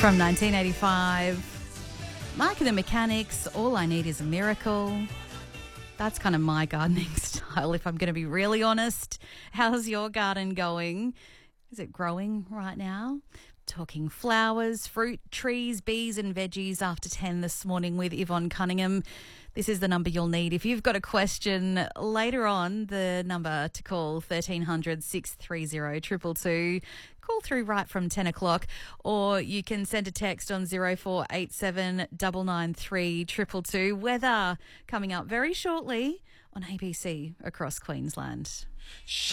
From 1985, Mark and the Mechanics, All I Need Is a Miracle. That's kind of my gardening style, if I'm going to be really honest. How's your garden going? Is it growing right now? Talking flowers, fruit, trees, bees and veggies after 10 this morning with Yvonne Cunningham. This is the number you'll need. If you've got a question later on, the number to call 1300 630 222. Call through right from 10 o'clock, or you can send a text on 0487 993 222. Weather coming up very shortly on ABC across Queensland.